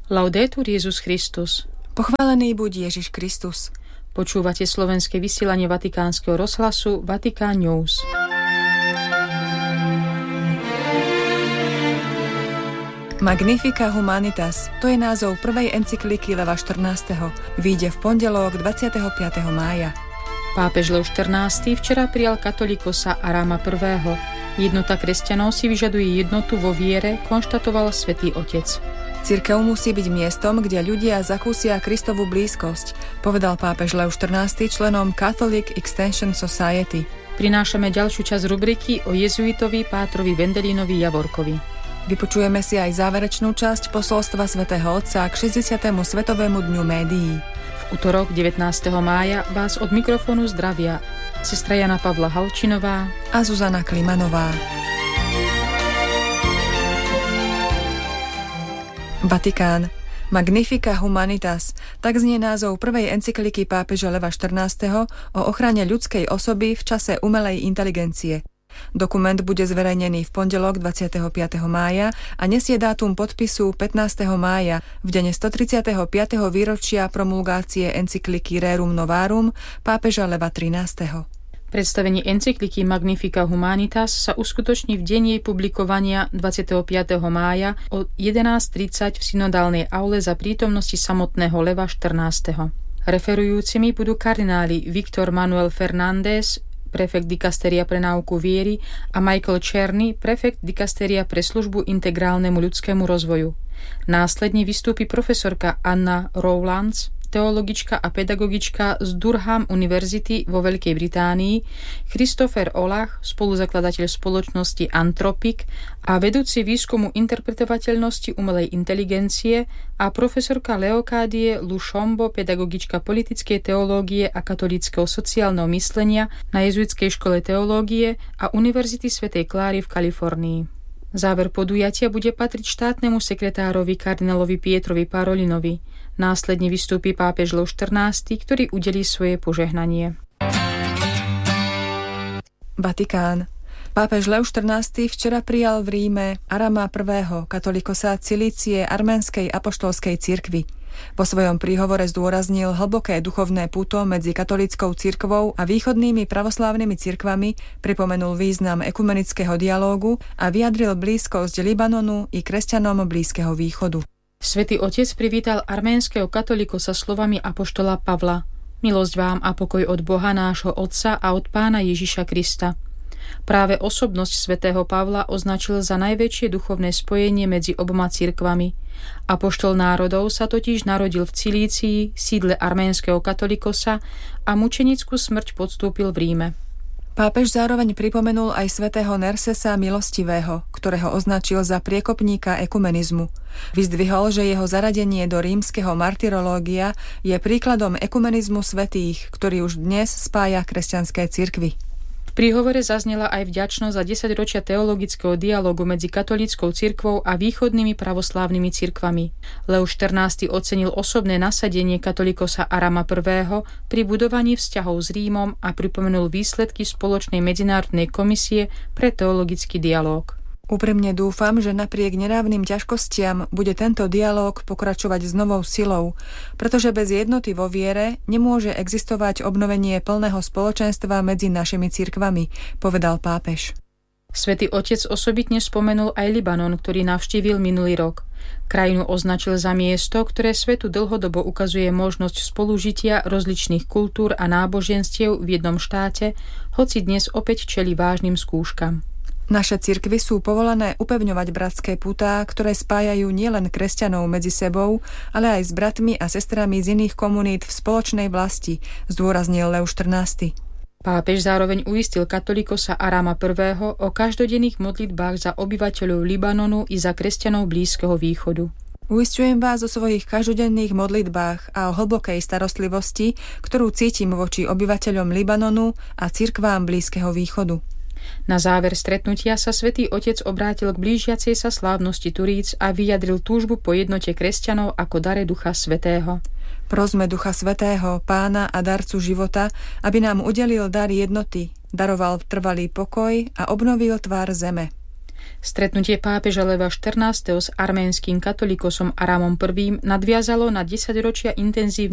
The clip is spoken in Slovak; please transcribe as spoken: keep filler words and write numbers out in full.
Laudetur Jesus Christus. Pochválený buď Ježiš Kristus. Počúvate slovenské vysielanie Vatikánskeho rozhlasu Vatikán News. Magnificat Humanitas, to je názov prvej encykliky Leva štrnásteho. Vyjde v pondelok dvadsiateho piateho mája. Pápež Lev štrnásty včera prijal katolikosa Arama prvého. Jednota kresťanov si vyžaduje jednotu vo viere, konštatoval Svätý Otec. Cirkev musí byť miestom, kde ľudia zakúsia Kristovu blízkosť, povedal pápež Lev štrnásty členom Catholic Extension Society. Prinášame ďalšiu časť rubriky o jezuitovi Pátrovi Vendelinovi Javorkovi. Vypočujeme si aj záverečnú časť posolstva svätého Otca k šesťdesiatemu Svetovému dňu médií. V utorok devätnásteho mája vás od mikrofónu zdravia sestra Jana Pavla Halčinová a Zuzana Klimanová. Vatikán. Magnificat Humanitas, tak znie názov prvej encykliky pápeža Leva štrnásteho o ochrane ľudskej osoby v čase umelej inteligencie. Dokument bude zverejnený v pondelok dvadsiateho piateho mája a nesie dátum podpisu pätnásteho mája v deň stotridsiateho piateho výročia promulgácie encykliky Rerum Novarum pápeža Leva trinásteho. Predstavenie encykliky Magnificat Humanitas sa uskutoční v deň jej publikovania dvadsiateho piateho mája o jedenásť tridsať v synodálnej aule za prítomnosti samotného Leva štrnásteho. Referujúcimi budú kardináli Viktor Manuel Fernández, prefekt dikasteria pre náuku viery, a Michael Czerny, prefekt dikasteria pre službu integrálnemu ľudskému rozvoju. Následne vystúpi profesorka Anna Rowlands, teologička a pedagogička z Durham Univerzity vo Veľkej Británii, Christopher Olach, spoluzakladateľ spoločnosti Anthropic a vedúci výskumu interpretovateľnosti umelej inteligencie, a profesorka Leokádie Lušombo, pedagogička politickej teológie a katolíckeho sociálneho myslenia na jezuitskej škole teológie a Univerzity svätej Kláry v Kalifornii. Záver podujatia bude patriť štátnemu sekretárovi kardinálovi Pietrovi Parolinovi. Následne vystúpi pápež Lev štrnásty, ktorý udelí svoje požehnanie. Vatikán. Pápež Lev štrnásty včera prijal v Ríme Arama prvého, katolikosa Cilície arménskej apoštolskej cirkvi. Vo svojom príhovore zdôraznil hlboké duchovné puto medzi katolíckou cirkvou a východnými pravoslávnymi cirkvami, pripomenul význam ekumenického dialógu a vyjadril blízkosť Libanonu i kresťanom Blízkeho východu. Svätý Otec privítal arménskeho katolikosa slovami apoštola Pavla: Milosť vám a pokoj od Boha nášho Otca a od Pána Ježiša Krista. Práve osobnosť svätého Pavla označil za najväčšie duchovné spojenie medzi oboma cirkvami. Apoštol národov sa totiž narodil v Cilícii, sídle arménskeho katolikosa, a mučenickú smrť podstúpil v Ríme. Pápež zároveň pripomenul aj svätého Nersesa Milostivého, ktorého označil za priekopníka ekumenizmu. Vyzdvihol, že jeho zaradenie do rímskeho martyrológia je príkladom ekumenizmu svätých, ktorý už dnes spája kresťanské cirkvy. V príhovore zaznela aj vďačnosť za desaťročia teologického dialógu medzi katolíckou cirkvou a východnými pravoslávnymi cirkvami. Lev štrnásty ocenil osobné nasadenie katolikosa Arama prvého pri budovaní vzťahov s Rímom a pripomenul výsledky spoločnej medzinárodnej komisie pre teologický dialóg. Úprimne dúfam, že napriek nedávnym ťažkostiam bude tento dialóg pokračovať s novou silou, pretože bez jednoty vo viere nemôže existovať obnovenie plného spoločenstva medzi našimi cirkvami, povedal pápež. Svätý Otec osobitne spomenul aj Libanon, ktorý navštívil minulý rok. Krajinu označil za miesto, ktoré svetu dlhodobo ukazuje možnosť spolužitia rozličných kultúr a náboženstiev v jednom štáte, hoci dnes opäť čelí vážnym skúškam. Naše cirkvy sú povolané upevňovať bratské putá, ktoré spájajú nielen kresťanov medzi sebou, ale aj s bratmi a sestrami z iných komunít v spoločnej vlasti, zdôraznil Lev štrnásty. Pápež zároveň uistil katolikosa Arama prvého o každodenných modlitbách za obyvateľov Libanonu i za kresťanov Blízkeho východu. Uisťujem vás o svojich každodenných modlitbách a o hlbokej starostlivosti, ktorú cítim voči obyvateľom Libanonu a cirkvám Blízkeho východu. Na záver stretnutia sa Svätý Otec obrátil k blížiacej sa slávnosti Turíc a vyjadril túžbu po jednote kresťanov ako dare Ducha Svätého. Prosme Ducha Svätého, Pána a darcu života, aby nám udelil dar jednoty, daroval trvalý pokoj a obnovil tvár zeme. Stretnutie pápeža Leva štrnásteho s arménskym katolikosom Aramom I. nadviazalo na desaťročia intenzívnych